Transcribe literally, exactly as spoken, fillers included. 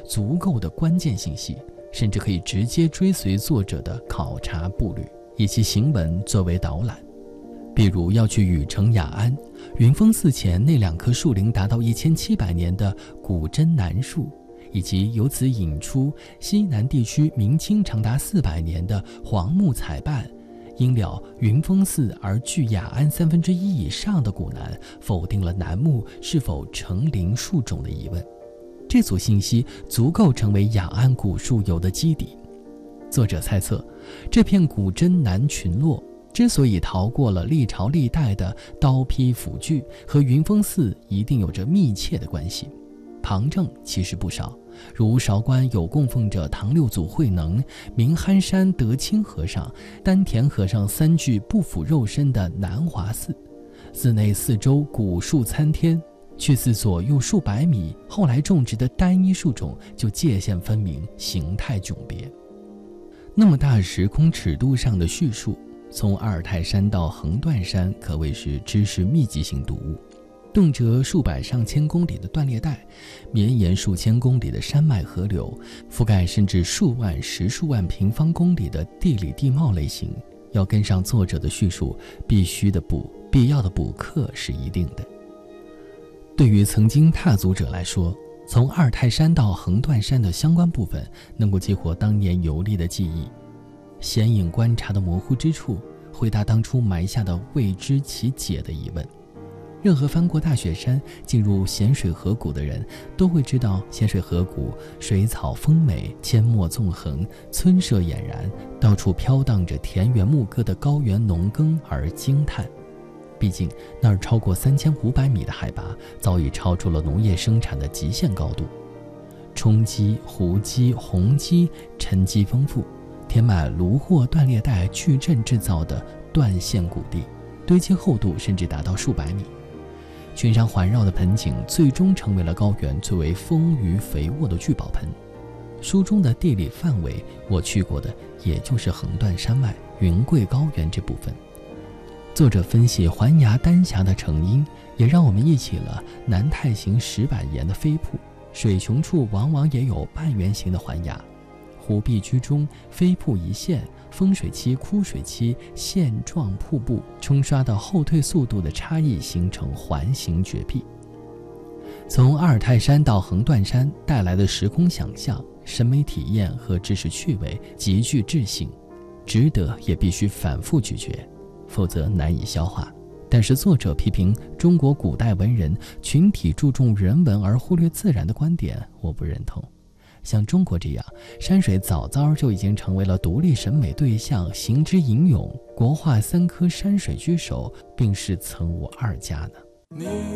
足够的关键信息，甚至可以直接追随作者的考察步履，以其行文作为导览。比如要去禹城雅安，云峰寺前那两棵树龄达到一千七百年的古真楠树，以及由此引出西南地区明清长达四百年的黄木彩瓣，因了云峰寺而距雅安三分之一以上的古楠，否定了楠木是否成林树种的疑问。这组信息足够成为雅安古树游的基底。作者猜测，这片古真楠群落之所以逃过了历朝历代的刀劈斧锯，和云峰寺一定有着密切的关系。旁证其实不少，如韶关有供奉着唐六祖慧能、明憨山德清和尚、丹田和尚三具不腐肉身的南华寺，寺内四周古树参天，去寺左右数百米，后来种植的单一树种就界限分明，形态迥别。那么大时空尺度上的叙述，从阿尔泰山到横断山可谓是知识密集型读物，动辄数百上千公里的断裂带，绵延数千公里的山脉河流，覆盖甚至数万十数万平方公里的地理地貌类型，要跟上作者的叙述，必须的补必要的补课是一定的。对于曾经踏足者来说，从阿尔泰山到横断山的相关部分能够激活当年游历的记忆，显影观察的模糊之处，回答当初埋下的未知其解的疑问。任何翻过大雪山进入咸水河谷的人都会知道，咸水河谷水草丰美，阡陌纵横，村舍俨然，到处飘荡着田园牧歌的高原农耕而惊叹。毕竟那儿超过三千五百米的海拔，早已超出了农业生产的极限高度。冲积、湖积、洪积沉积丰富，填满炉霍断裂带矩阵制造的断线谷地，堆积厚度甚至达到数百米。群山环绕的盆景最终成为了高原最为丰腴肥沃的聚宝盆。书中的地理范围，我去过的也就是横断山脉、云贵高原这部分。作者分析环崖丹霞的成因，也让我们忆起了南太行石板岩的飞瀑，水穷处往往也有半圆形的环崖。湖壁居中，飞瀑一线，丰水期、枯水期线状瀑布冲刷到后退速度的差异形成环形绝壁。从阿尔泰山到横断山带来的时空想象、审美体验和知识趣味极具智性，值得也必须反复咀嚼，否则难以消化。但是作者批评中国古代文人群体注重人文而忽略自然的观点，我不认同。像中国这样，山水早早就已经成为了独立审美对象，行之吟咏，国画三科山水居首，并是曾无二家呢。